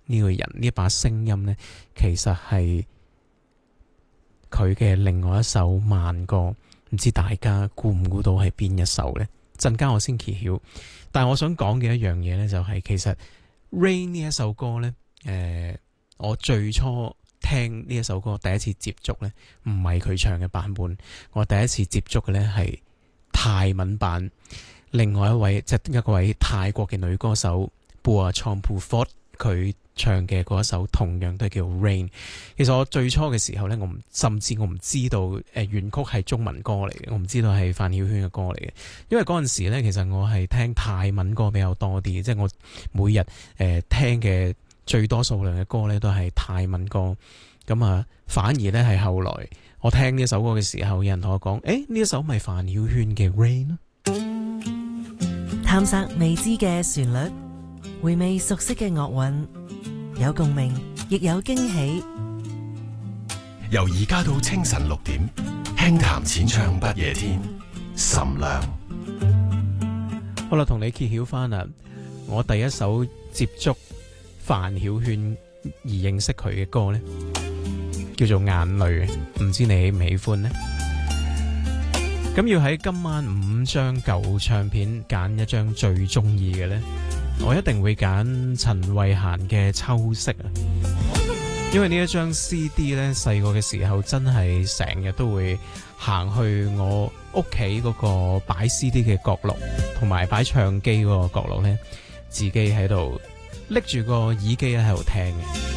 呢個人呢一把聲音呢，其實係佢嘅另外一首慢歌，唔知大家估唔估到係邊一首呢？陣間我先揭曉。但係我想講嘅一樣嘢呢，就係其實 Rain 呢一首歌呢，我最初聽呢一首歌第一次接觸呢，唔係佢唱嘅版本，我第一次接觸嘅呢係泰文版，另外一位泰國嘅女歌手布阿創普佛佢唱嘅嗰一首同樣都係叫 Rain。 其實我最初嘅時候呢，甚至我唔知道原曲係中文歌嚟嘅，我唔知道係范曉萱嘅歌嚟嘅，因為嗰陣時呢，其實我係聽泰文歌比較多啲，即係我每日聽嘅最多數量嘅歌呢都係泰文歌。咁啊，反而呢係後來我聽呢首歌嘅時候，有人同我講，呢一首咪范曉萱嘅 Rain 咯。 探索未知嘅旋律，回味熟悉嘅樂韻，有共鳴，亦有驚喜。 由而家到清晨6點，輕談淺唱不夜天，岑亮。 好啦，同你揭曉翻啦，我第一首接觸范曉萱而認識佢嘅歌呢，叫做《眼淚》，唔知你喜唔喜歡呢？咁要喺今晚5張舊唱片揀一張最中意嘅呢，我一定會揀陳慧嫻嘅《秋色》啊！因為呢一張 CD 呢，細個嘅時候真係成日都會行去我屋企嗰個擺 CD 嘅角落，同埋擺唱機嗰個角落呢，自己喺度拎住個耳機喺度聽嘅。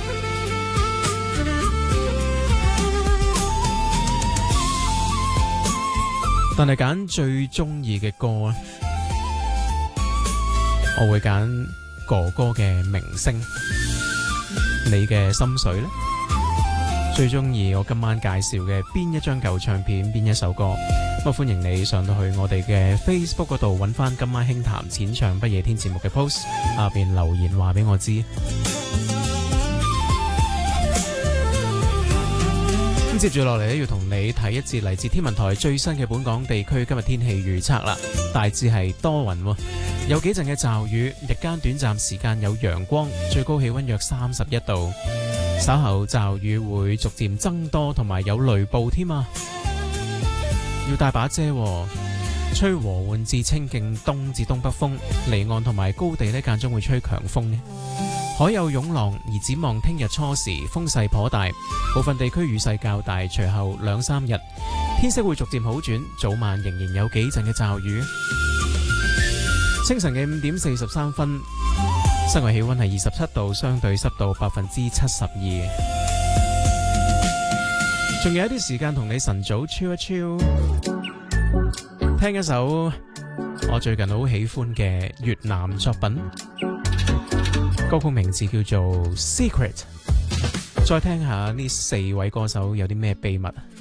但係揀最中意嘅歌咧，我會揀哥哥嘅明星。你嘅心水呢？最中意我今晚介紹嘅邊一張舊唱片，邊一首歌？咁歡迎你上到去我哋嘅 Facebook 嗰度揾翻今晚輕談淺唱不夜天節目嘅 post， 下邊留言話俾我知。接住落嚟咧，要同你睇一節嚟自天文台最新嘅本港地區今日天氣預測啦。大致係多雲，有幾陣嘅驟雨，日間短暫時間有陽光，最高氣溫約31度。稍後驟雨會逐漸增多，同埋有雷暴添啊！要帶把遮，吹和緩至清勁東至東北風，離岸同埋高地呢間中會吹強風嘅。海有湧浪，而展望聽日初時風勢頗大，部分地區雨勢較大，隨後2-3日天色會逐漸好轉，早晚仍然有幾陣嘅驟雨。清晨嘅5點43分，室外氣溫係27度，相對濕度72%。仲有一啲時間同你晨早 chill 一 chill， 聽一首我最近好喜歡嘅越南作品。歌曲名字叫做 Secret， 再聽下呢4位歌手有啲咩秘密。